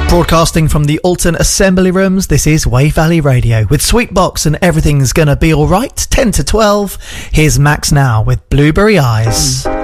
Broadcasting from the Alton Assembly Rooms, this is Wave Valley Radio with Sweetbox and Everything's Gonna Be Alright, 10 to 12. Here's Max now with Blueberry Eyes.